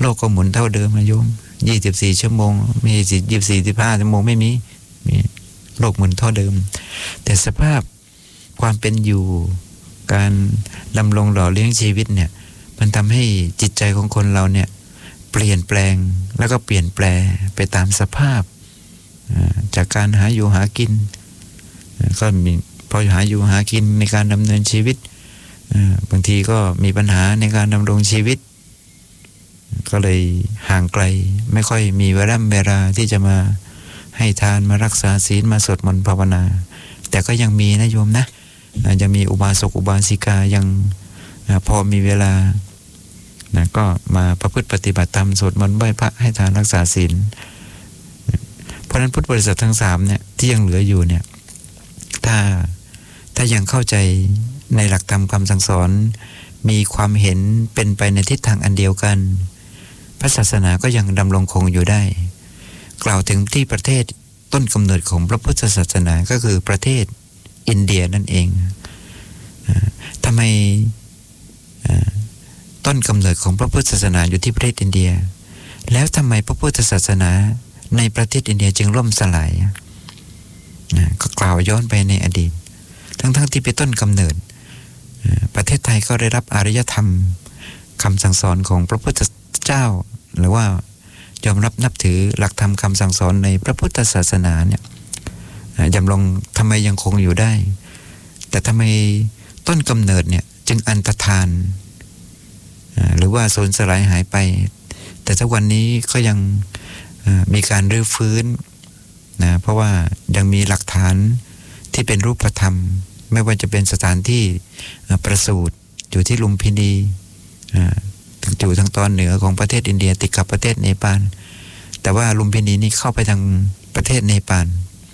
โลกก็หมุนเท่าเดิมนะโยม24ชั่วโมงไม่ใช่24-15ชั่วโมงไม่มีโลกหมุนเท่าเดิมแต่สภาพความเป็นอยู่การดำรงหล่อเลี้ยงชีวิตเนี่ยมันทำให้จิตใจของคนเราเนี่ยเปลี่ยนแปลงแล้วก็เปลี่ยนแปลงไปตามสภาพจากการหาอยู่หากินก็มีพอหาอยู่หากินในการดำเนินชีวิตบางทีก็มีปัญหาในการดำรงชีวิตก็เลยห่างไกลไม่ค่อยมีเวลาที่จะมาให้ทานมารักษาศีลมาสวดมนต์ภาวนาแต่ก็ยังมีนะโยมนะจะมีอุบาสกอุบาสิกายังพอมีเวลาก็มาประพฤติปฏิบัติธรรมสวดมนต์ไหว้พระให้ทานรักษาศีลเพราะฉะนั้นพุทธบริษัททั้ง3เนี่ยที่ยังเหลืออยู่เนี่ยถ้ายังเข้าใจในหลักธรรมคำสั่งสอนมีความเห็นเป็นไปในทิศทางอันเดียวกันพระศาสนาก็ยังดำรงคงอยู่ได้กล่าวถึงที่ประเทศต้นกำเนิดของพระพุทธศาสนาก็คือประเทศอินเดียนั่นเองทำไมต้นกำเนิดของพระพุทธศาสนาอยู่ที่ประเทศอินเดียแล้วทำไมพระพุทธศาสนาในประเทศอินเดียจึงล่มสลายก็กล่าวย้อนไปในอดีตทั้งที่เป็นต้นกำเนิดประเทศไทยก็ได้รับอารยธรรมคำสั่งสอนของพระพุทธเจ้าหรือว่ายอมรับนับถือหลักธรรมคำสั่งสอนในพระพุทธศาสนาเนี่ยยำลงทำไมยังคงอยู่ได้แต่ทำไมต้นกำเนิดเนี่ยจึงอันตรธานหรือว่าสูญสลายหายไปแต่ทุกวันนี้ก็ยังมีการรื้อฟื้นนะเพราะว่ายังมีหลักฐานที่เป็นรูปธรรมไม่ว่าจะเป็นสถานที่ประสูติอยู่ที่ลุมพินีอยู่ทางตอนเหนือของประเทศอินเดียติดกับประเทศเนปาลแต่ว่าลุมพินีนี่เข้าไปทางประเทศเนปาล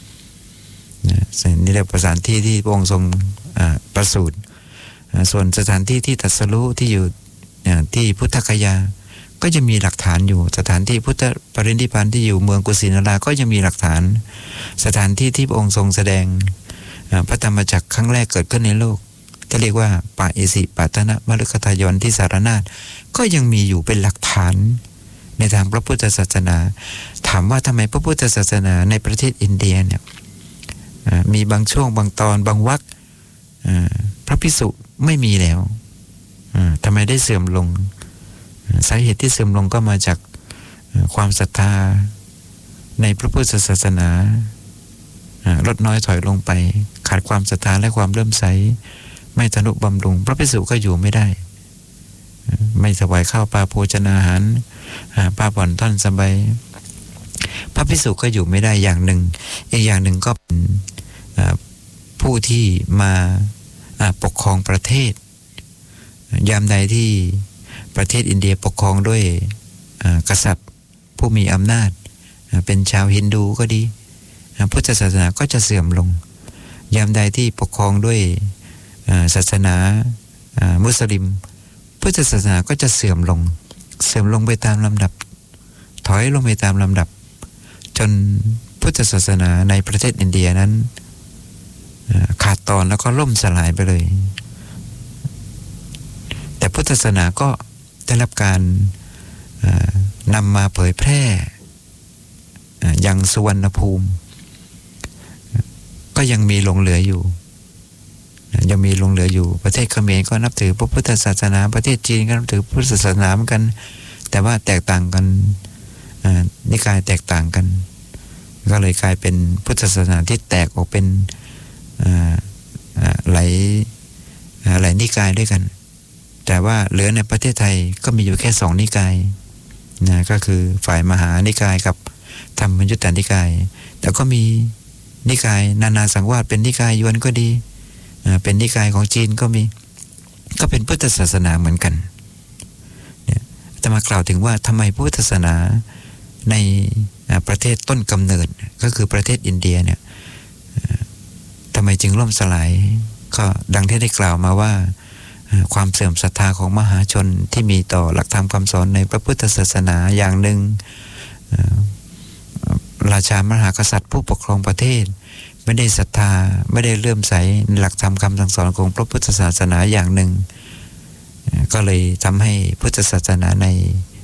นี่เรียกสถานที่ที่พระองค์ทรงประสูติส่วนสถานที่ที่ตรัสรู้ที่อยู่ที่พุทธคยาก็จะมีหลักฐานอยู่สถานที่พุทธปรินิพพานที่อยู่เมืองกุสินาราก็ยังมีหลักฐานสถานที่ที่พระองค์ทรงแสดงพระธรรมจักรครั้งแรกเกิดขึ้นในโลกที่เรียกว่าปาเอสิปาตนะมฤคทายวันที่สารนาถก็ยังมีอยู่เป็นหลักฐานในทางพระพุทธศาสนาถามว่าทำไมพระพุทธศาสนาในประเทศอินเดียเนี่ยมีบางช่วงบางตอนบางวรรคพระภิกษุไม่มีแล้วทำไมได้เสื่อมลงสาเหตุที่เสื่อมลงก็มาจากความศรัทธาในพระพุทธศาสนาลดน้อยถอยลงไปขาดความศรัทธาและความเลื่อมใสไม่ทนุบำรุงพระภิกษุก็อยู่ไม่ได้ไม่ถวายข้าวปลาโภชนาอาหารปลาผ่อนท่อนสบายพระภิกษุก็อยู่ไม่ได้อย่างหนึ่งอีกอย่างหนึ่งก็เป็นผู้ที่มาปกครองประเทศยามใดที่ประเทศอินเดียปกครองด้วยกษัตริย์ผู้มีอำนาจเป็นชาวฮินดูก็ดีพุทธศาสนาก็จะเสื่อมลงยามใดที่ปกครองด้วยศาสนามุสลิมพุทธศาสนาก็จะเสื่อมลงไปตามลำดับถอยลงไปตามลำดับจนพุทธศาสนาในประเทศอินเดียนั้นขาดตอนแล้วก็ล่มสลายไปเลยแต่พุทธศาสนาก็ได้รับการนำมาเผยแพร่ยังสุวรรณภูมิก็ยังมีหลงเหลืออยู่ประเทศเขมรก็นับถือพระพุทธศาสนาประเทศจีนก็นับถือพุทธศาสนาเหมือนกันแต่ว่าแตกต่างกันนิกายแตกต่างกันก็เลยกลายเป็นพุทธศาสนาที่แตกออกเป็นหลายนิกายด้วยกันแต่ว่าเหลือในประเทศไทยก็มีอยู่แค่2นิกายก็คือฝ่ายมหานิกายกับธรรมยุตตนิกายแต่ก็มีนิกายนานาสังวาสเป็นนิกายยวนก็ดีเป็นนิกายของจีนก็มีก็เป็นพุทธศาสนาเหมือนกันเนี่ยจะมากล่าวถึงว่าทำไมพุทธศาสนาในประเทศต้นกำเนิดก็คือประเทศอินเดียเนี่ยทำไมจึงล่มสลายก็ดังที่ได้กล่าวมาว่าความเสื่อมศรัทธาของมหาชนที่มีต่อหลักธรรมคำสอนในพระพุทธศาสนาอย่างหนึ่งราชามหากษัตริย์ผู้ปกครองประเทศไม่ได้ศรัทธาไม่ได้เลื่อมใสในหลักธรรมคำสั่งสอนของพระพุทธศาสนาอย่างหนึ่งก็เลยทำให้พุทธศาสนาใน